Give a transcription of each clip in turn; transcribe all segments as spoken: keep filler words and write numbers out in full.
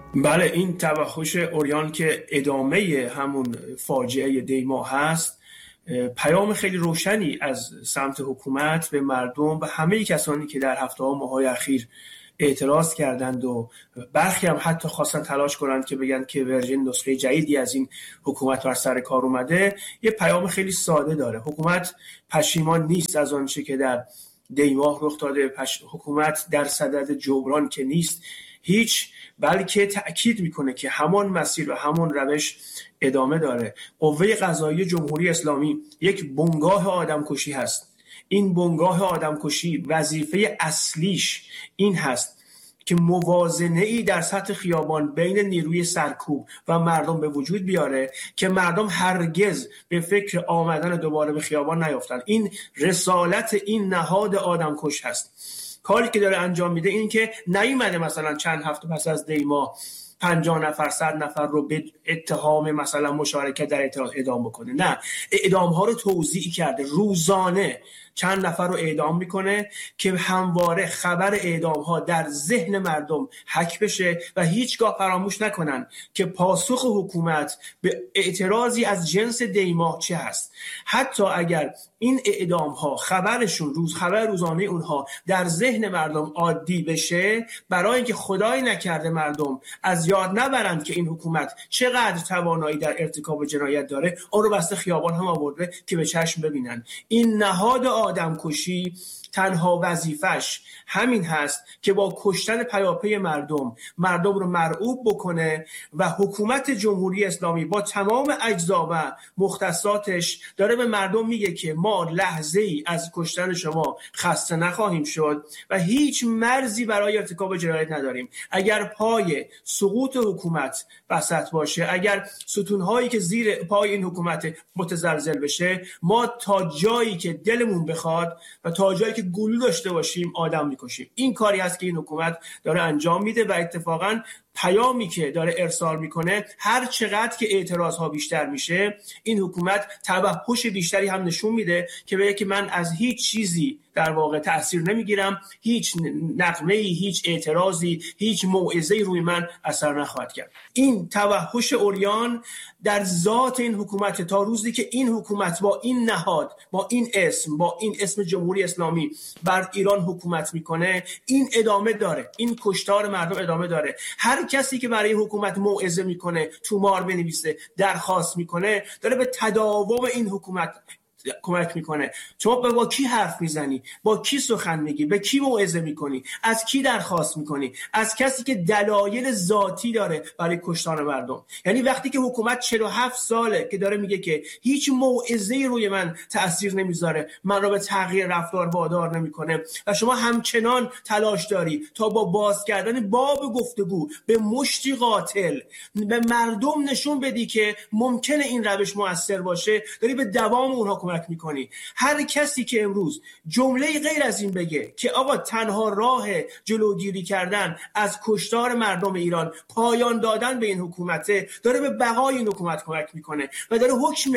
بله، این توحش عریان که ادامه همون فاجعه دیما هست، پیام خیلی روشنی از سمت حکومت به مردم و همه کسانی که در هفته ها ماهای اخیر اعتراض کردند و برخی هم حتی خواستن تلاش کنند که بگن که ورژن نسخه جدیدی از این حکومت بر سر کار اومده. یه پیام خیلی ساده داره. حکومت پشیمان نیست از آنچه که در دیما رخ داده. پش... حکومت در صدد جبران که نیست هیچ، بلکه تأکید میکنه که همان مسیر و همان روش ادامه داره. قوه قضاییه جمهوری اسلامی یک بنگاه آدمکشی هست. این بنگاه آدمکشی وظیفه اصلیش این هست که موازنه ای در سطح خیابان بین نیروی سرکوب و مردم به وجود بیاره که مردم هرگز به فکر آمدن دوباره به خیابان نیفتن. این رسالت این نهاد آدمکش هست. کاری که داره انجام میده این که نیومده مثلا چند هفته پس از دیما پنجاه نفر صد نفر رو به اتهام مثلا مشارکت در اعتراض اعدام بکنه. نه، اعدام ها رو توزیع کرده. روزانه چند نفر رو اعدام میکنه که همواره خبر اعدام ها در ذهن مردم حک بشه و هیچگاه فراموش نکنن که پاسخ حکومت به اعتراضی از جنس دیما چه هست. حتی اگر این اعدام ها خبرشون روز خبر روزانه اونها در ذهن مردم عادی بشه، برای اینکه خدای نکرده مردم از یاد نبرند که این حکومت چقدر توانایی در ارتکاب جنایت داره، اون رو بسته خیابان هم آورده که به چشم ببینن. این نهاد آدمکشی تنها وظیفش همین هست که با کشتن پیاپی مردم مردم رو مرعوب بکنه و حکومت جمهوری اسلامی با تمام اجزا و مختصاتش داره به مردم میگه که ما لحظه ای از کشتن شما خسته نخواهیم شد و هیچ مرزی برای ارتکاب جنایت نداریم. اگر پای سقوط حکومت وسط باشه، اگر ستونهایی که زیر پای این حکومت متزلزل بشه، ما تا جایی که دلمون بخواد و تا جایی که گلو داشته باشیم آدم میکشیم. این کاری هست که این حکومت داره انجام میده و اتفاقاً پیامی که داره ارسال میکنه، هر چقدر که اعتراض ها بیشتر میشه این حکومت توحش بیشتری هم نشون میده که بگه که من از هیچ چیزی در واقع تأثیر نمیگیرم، هیچ نقمه‌ای، هیچ اعتراضی، هیچ موعظه‌ای روی من اثر نخواهد کرد. این توحش عریان در ذات این حکومت تا روزی که این حکومت با این نهاد، با این اسم، با این اسم جمهوری اسلامی بر ایران حکومت میکنه، این ادامه داره. این کشتار مردم ادامه داره. هر کسی که برای حکومت موعظه میکنه، تومار بنویسه، درخواست میکنه، داره به تداوم این حکومت کمک میکنه. شما با کی حرف میزنی؟ با کی سخن میگی؟ به کی موعظه میکنی؟ از کی درخواست میکنی؟ از کسی که دلایل ذاتی داره برای کشتن مردم. یعنی وقتی که حکومت چهل و هفت ساله که داره میگه که هیچ موعظه‌ای روی من تأثیر نمیذاره، من رو به تغییر رفتار وادار نمیکنه و شما همچنان تلاش داری تا با باز کردن باب گفتگو به مشتی قاتل به مردم نشون بدی که ممکنه این روش مؤثر باشه، داری به دوام اونها کمک میکنی. هر کسی که امروز جمله غیر از این بگه که آقا تنها راه جلوگیری کردن از کشتار مردم ایران پایان دادن به این حکومته، داره به بقای این حکومت کمک میکنه و داره حکم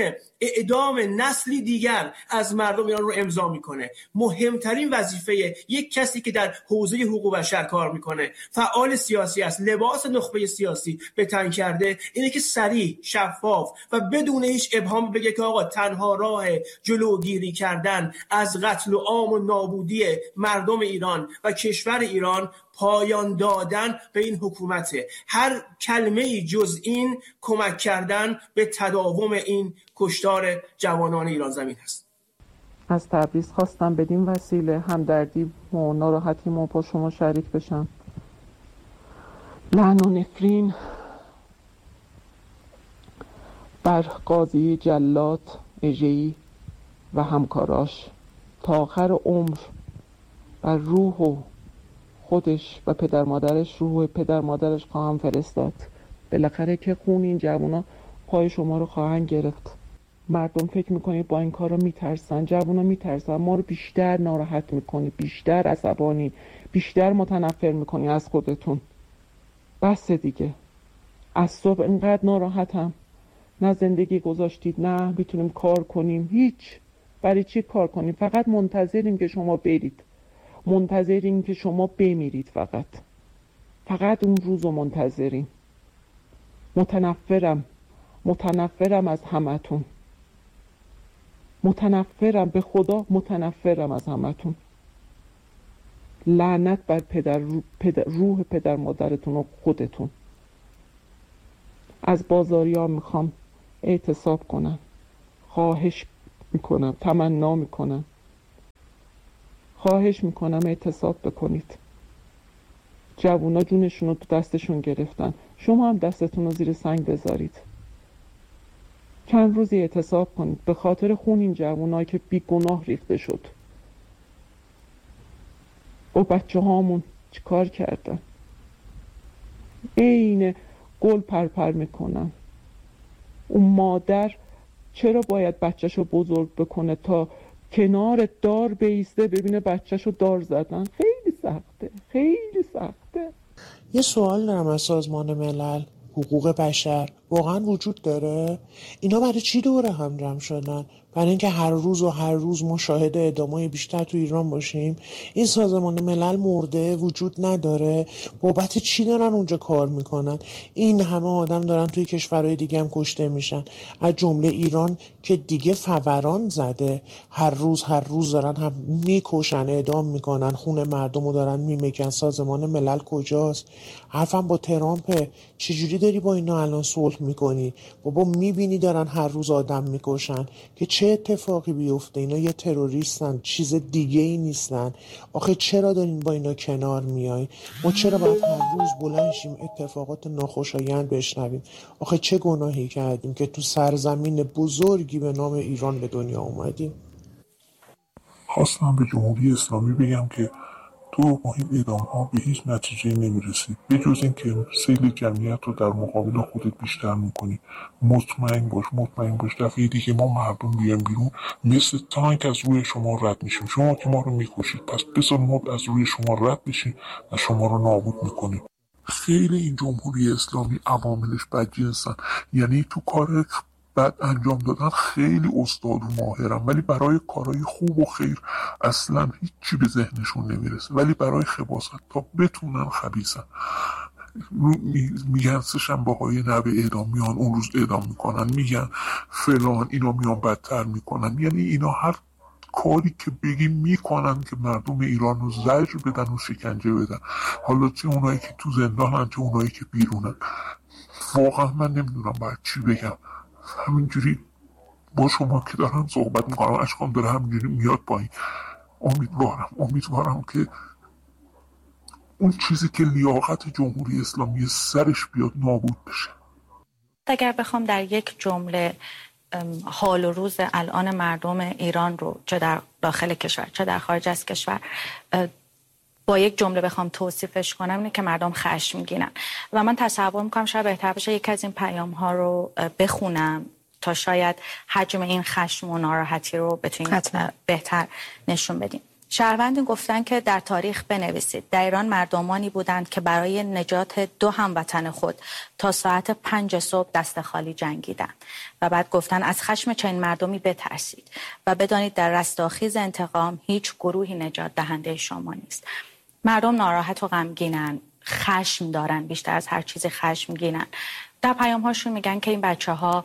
اعدام نسلی دیگر از مردم ایران رو امضا میکنه. مهمترین وظیفه یک کسی که در حوزه حقوق بشر کار میکنه، فعال سیاسی است، لباس نخبه سیاسی به تن کرده، اینه که صریح، شفاف و بدون هیچ ابهام بگه که آقا تنها راه جلوگیری کردن از قتل و عام و نابودی مردم ایران و کشور ایران پایان دادن به این حکومته. هر کلمه‌ای جز این کمک کردن به تداوم این کشتار جوانان ایران زمین هست. از تبریز خواستم بدین وسیله همدردی و ناراحتیمو با شما شریک بشم. لعن و نفرین بر قاضی جلاد اژه‌ای و همکاراش تا آخر عمر بر روح و خودش و پدر مادرش، روح پدر مادرش خواهم فرستاد. بالاخره که خون این جوونا پای شما رو خواهند گرفت. مردم فکر میکنید با این کار رو میترسن، جوونا میترسن، ما رو بیشتر ناراحت میکنی، بیشتر عصبانی، بیشتر متنفر میکنی از خودتون. بس دیگه. از صبح اینقدر ناراحتم، نه زندگی گذاشتید، نه میتونیم کار کنیم، هیچ. برای چی کار کنیم؟ فقط منتظریم که شما برید، منتظریم که شما بمیرید، فقط فقط اون روز رو منتظریم. متنفرم متنفرم از همتون، متنفرم به خدا، متنفرم از همتون. لعنت بر پدر، پدر روح پدر مادرتون و خودتون. از بازاریا میخوام اعتصاب کنن، خواهش میکنم، تمنا میکنم، خواهش میکنم اعتصاب بکنید. جوونا جونشون رو تو دستشون گرفتن، شما هم دستتون رو زیر سنگ بذارید. چند روزی اعتصاب کنید به خاطر خون این جوونایی که بی گناه ریخته شد. و بچه هامون چی کار کردن؟ عین گل پرپر میکنن. اون مادر چرا باید بچهشو بزرگ بکنه تا کنار دار بیسته ببینه بچهشو دار زدن؟ خیلی سخته، خیلی سخته. یه سوال دارم از سازمان ملل حقوق بشر، واقعا وجود داره؟ اینا برای چی دوره هم جمع شدن؟ برای اینکه هر روز و هر روز ما شاهد اعدامای بیشتر تو ایران باشیم؟ این سازمان ملل مرده، وجود نداره؟ بابت چی دارن اونجا کار میکنن؟ این همه آدم دارن توی کشورهای دیگه هم کشته میشن، از جمله ایران که دیگه فوران زده. هر روز هر روز دارن هم میکشن، اعدام میکنن، خون مردم رو دارن میمکن. سازمان ملل کجاست؟ حرفم با ترامپ. چجوری داری با اینا الان صلح میکنی؟ بابا میبینی دارن هر روز آدم میکشن که چه اتفاقی بیفته؟ اینا یه تروریستن، چیز دیگه ای نیستن. آخه چرا دارین با اینا کنار میای؟ ما چرا باید هر روز بلند شیم اتفاقات ناخوشایند بشنویم؟ آخه چه گناهی کردیم که تو سرزمین بزرگی به نام ایران به دنیا اومدیم؟ خواستم به جمهوری اسلامی بگم که تو با این اعدام ها به هیچ نتیجه نمیرسی، به جز این که سیل جمعیت رو در مقابل خودت بیشتر میکنی. مطمئن باش مطمئن باش دفعه دیگه ما مردم بیان بیرون مثل تانک از روی شما رد میشیم. شما که ما رو میکشید، پس بذار ما از روی شما رد بشیم و شما رو نابود میکنیم. خیلی این جمهوری اسلامی عواملش بدجنسن، یعنی تو کار بعد انجام دادن خیلی استاد و ماهرن، ولی برای کارهای خوب و خیر اصلا هیچی به ذهنشون نمیرسه. ولی برای خباثت تا بتونن خبیثن. میگن سه شنبه های نوه اعدام میان اون روز اعدام میکنن، میگن فلان اینا میان بدتر میکنن. یعنی اینا هر کاری که بگیم میکنن که مردم ایران رو زجر بدن و شکنجه بدن، حالا چه اونایی که تو زندانن چه اونایی که بیرونن. واقعا من نمیدونم باید چی بگم. همینجوری با شما که دارم صحبت میکنم اشکام داره همینجوری میاد پایین. امیدوارم امیدوارم که اون چیزی که لیاقت جمهوری اسلامی سرش بیاد نابود بشه. اگر بخوام در یک جمله حال و روز الان مردم ایران رو چه در داخل کشور چه در خارج از کشور با یک جمله بخوام توصیفش کنم اینه که مردم خشمگینن. و من تصور میکنم شاید بهتر باشه یک از این پیام ها رو بخونم تا شاید حجم این خشم و ناراحتی رو بتونیم بهتر نشون بدیم. شهروندان گفتن که در تاریخ بنویسید در ایران مردمانی بودند که برای نجات دو هموطن خود تا ساعت پنج صبح دست خالی جنگیدند. و بعد گفتن از خشم چنین مردمی بترسید و بدانید در رستاخیز انتقام هیچ گروهی نجات دهنده شما نیست. مردم ناراحت و غمگینن، خشم دارن، بیشتر از هر چیزی خشمگینن. در پیام هاشون میگن که این بچه ها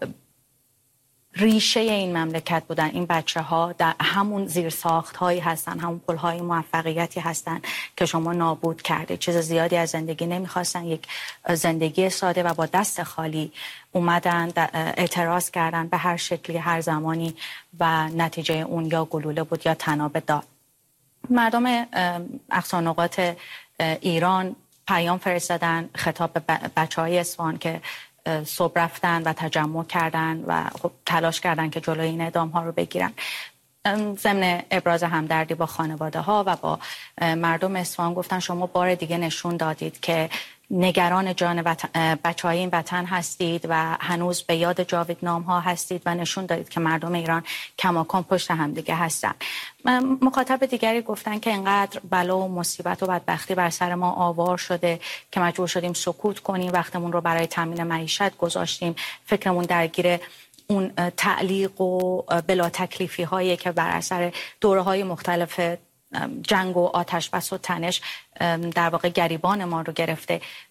ریشه این مملکت بودن، این بچه ها در همون زیرساخت هایی هستن، همون پل های موفقیتی هستن که شما نابود کرده. چیز زیادی از زندگی نمیخواستن، یک زندگی ساده و با دست خالی اومدن اعتراض کردن به هر شکلی هر زمانی و نتیجه اون یا گلوله بود یا طناب داد. مردم اقصا نقاط ایران پیام فرستادن خطاب به بچه های اصفهان که صبح رفتن و تجمع کردن و خب تلاش کردن که جلوی این اعدام ها رو بگیرن. ضمن ابراز همدردی با خانواده ها و با مردم اصفهان گفتن شما بار دیگه نشون دادید که نگران جان بچه های این وطن هستید و هنوز به یاد جاودانه ها هستید و نشون دادید که مردم ایران کماکان پشت هم دیگه هستن. مخاطب دیگری گفتن که اینقدر بلا و مصیبت و بدبختی بر سر ما آوار شده که مجبور شدیم سکوت کنیم، وقتمون رو برای تامین معیشت گذاشتیم، فکرمون درگیر اون تعلیق و بلا تکلیفی هایی که بر اثر دوره های مختلف جنگ و آتش بس و تنش در واقع گریبان ما رو گرفته.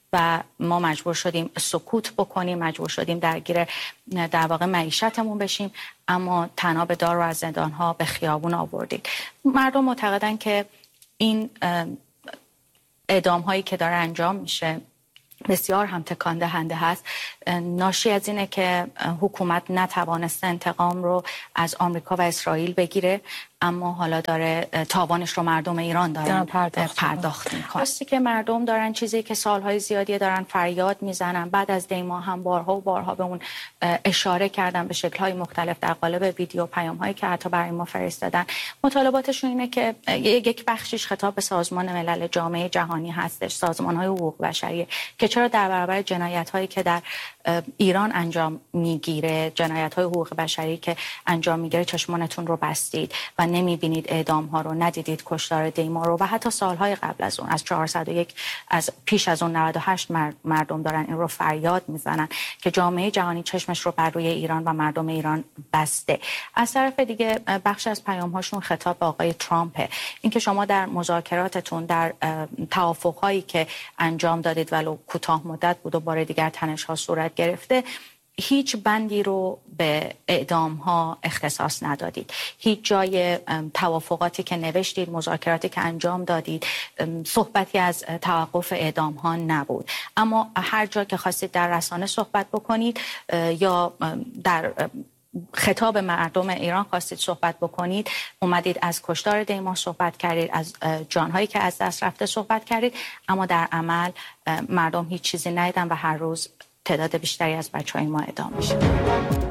و ما مجبور شدیم سکوت بکنیم، مجبور شدیم درگیر در واقع معیشتمون بشیم، اما طناب دار رو از زندان‌ها به خیابون آوردید. مردم معتقدن که این اعدام هایی که داره انجام میشه بسیار هم تکان دهنده هست. ناشی از اینه که حکومت نتوانسته انتقام رو از آمریکا و اسرائیل بگیره، اما حالا داره تاوانش رو مردم ایران دارن پرداخت, پرداخت میکنن. راستی که مردم دارن چیزی که سالهای زیادی دارن فریاد میزنن، بعد از دیما هم بارها و بارها به اون اشاره کردن به شکل‌های مختلف در قالب ویدیو پیام‌هایی که حتی برای ما فرستادن. مطالباتشون اینه که یک بخشش خطاب به سازمان ملل، جامعه جهانی هستش، سازمان‌های حقوق بشری، که چرا در برابر جنایت‌هایی که در ایران انجام میگیره، جنایت‌های حقوق بشری که انجام میگیره، چشمانتون رو بستید و نمیبینید اعدام ها رو، ندیدید کشتار دیما رو. و حتی سالهای قبل از اون، از چهارصد و یک، از پیش از اون نود و هشت مردم دارن این رو فریاد میزنن که جامعه جهانی چشمش رو بر روی ایران و مردم ایران بسته. از طرف دیگه بخش از پیام هاشون خطاب به آقای ترامپه، اینکه شما در مذاکراتتون، در توافق هایی که انجام دادید ولو کوتاه مدت بود و بار دیگر تنش ها صورت گرفته، هیچ بندی رو به اعدام ها اختصاص ندادید. هیچ جای توافقاتی که نوشتید، مذاکراتی که انجام دادید، صحبتی از توقف اعدام ها نبود. اما هر جا که خواستید در رسانه صحبت بکنید یا در خطاب مردم ایران خواستید صحبت بکنید، اومدید از کشتار دیما صحبت کردید، از جانهایی که از دست رفته صحبت کردید، اما در عمل مردم هیچ چیزی ندیدن و هر روز تعداد بیشتری از بچه‌های ما اعدام میشه.